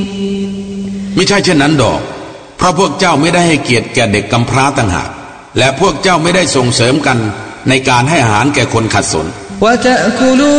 ไม่ใช่เช่นนั้นดอกเพราะพวกเจ้าไม่ได้ให้เกียรติแก่เด็กกำพร้าต่างหากและพวกเจ้าไม่ได้ส่งเสริมกันในการให้อาหารแก่คนขัดสน